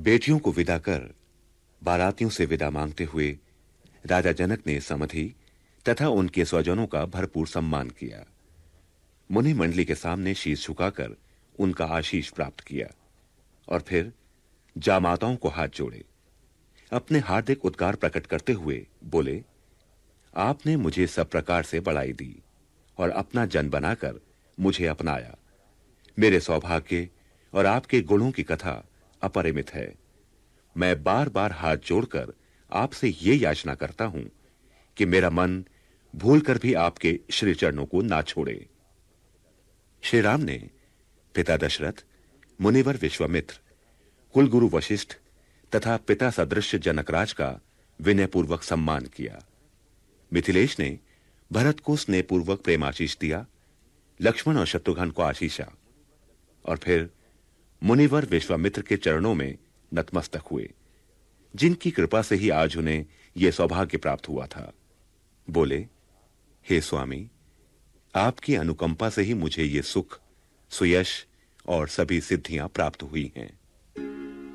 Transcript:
बेटियों को विदा कर बारातियों से विदा मांगते हुए राजा जनक ने समधि तथा उनके स्वजनों का भरपूर सम्मान किया। मुनि मंडली के सामने शीश झुकाकर उनका आशीष प्राप्त किया और फिर जामाताओं को हाथ जोड़े। अपने हार्दिक उद्गार प्रकट करते हुए बोले, आपने मुझे सब प्रकार से बड़ाई दी और अपना जन बनाकर मुझे अपनाया। मेरे सौभाग्य और आपके गुणों की कथा अपरिमित है। मैं बार-बार हाथ जोड़कर आपसे ये याचना करता हूं कि मेरा मन भूलकर भी आपके श्री चरणों को ना छोड़े। श्री राम ने पिता दशरथ, मुनिवर विश्वामित्र, कुलगुरु वशिष्ठ तथा पिता सदृश जनकराज का विनयपूर्वक सम्मान किया। मिथिलेश ने भरत को स्नेहपूर्वक प्रेमाशीष दिया, लक्ष्मण और शत्रुघ्न को आशीषा और फिर मुनिवर विश्वामित्र के चरणों में नतमस्तक हुए, जिनकी कृपा से ही आज उन्हें यह सौभाग्य प्राप्त हुआ था। बोले, हे स्वामी, आपकी अनुकंपा से ही मुझे ये सुख, सुयश और सभी सिद्धियां प्राप्त हुई हैं।